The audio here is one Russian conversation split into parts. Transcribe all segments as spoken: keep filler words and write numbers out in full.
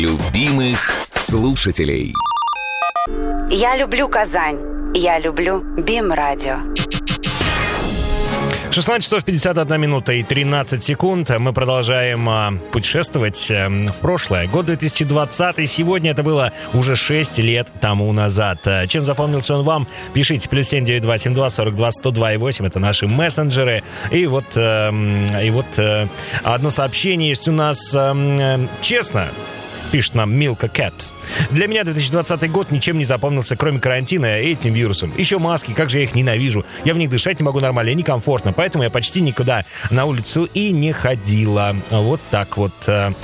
Любимых слушателей. Я люблю Казань. Я люблю БИМ-радио. шестнадцать часов пятьдесят одна минута и тринадцать секунд. Мы продолжаем а, путешествовать а, в прошлое. Год две тысячи двадцатый. Сегодня это было уже шесть лет тому назад. А, чем запомнился он вам? Пишите. Плюс семь девять два семь два сорок два сто два и восемь. Это наши мессенджеры. И вот, а, и вот а, одно сообщение есть у нас. А, честно, пишет нам Milka Cat. Для меня две тысячи двадцатый год ничем не запомнился, кроме карантина и этим вирусом. Еще маски, как же я их ненавижу. Я в них дышать не могу нормально, некомфортно, поэтому я почти никуда на улицу и не ходила. Вот так вот.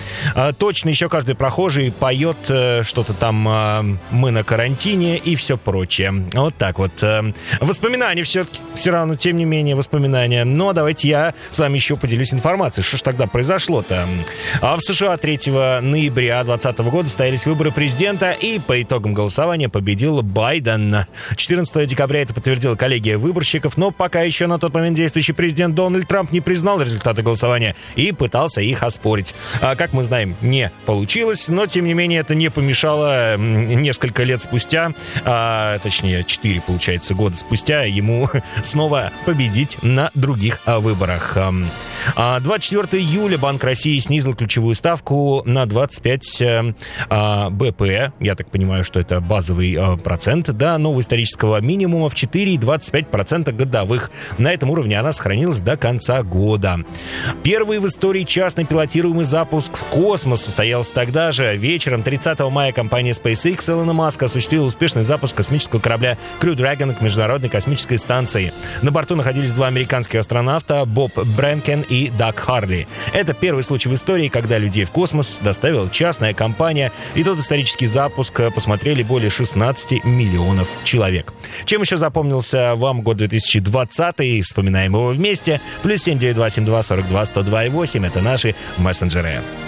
Точно еще каждый прохожий поет что-то там «Мы на карантине» и все прочее. Вот так вот. Воспоминания все-таки, все равно, тем не менее, воспоминания. Но давайте я с вами еще поделюсь информацией. Что ж тогда произошло-то? А в США третьего ноября двадцатого года состоялись выборы президента, и по итогам голосования победил Байден. четырнадцатого декабря это подтвердила коллегия выборщиков, но пока еще на тот момент действующий президент Дональд Трамп не признал результаты голосования и пытался их оспорить. А, как мы знаем, не получилось, но тем не менее это не помешало несколько лет спустя, а, точнее четыре, получается, года спустя ему снова победить на других а, выборах. А, двадцать четвёртого июля Банк России снизил ключевую ставку на двадцать пять а, бэ пэ. Я так понимаю, что это базовый а, процент до нового исторического минимума в четыре целых двадцать пять сотых процента годовых. На этом уровне она сохранилась до конца года. Первый в истории частный пилотируемый запуск в космос состоялся тогда же. Вечером тридцатого мая компания SpaceX Илона Маска осуществила успешный запуск космического корабля Crew Dragon к Международной космической станции. На борту находились два американских астронавта Боб Бренкен и Даг Харли. Это первый случай в истории, когда людей в космос доставила частная компания, и тот исторический запуск посмотрели более шестнадцать миллионов человек. Чем еще запомнился вам год две тысячи двадцатый? Вспоминаем его вместе. Плюс семь девять два семь два сорок два сто два и восемь. Это наши мессенджеры.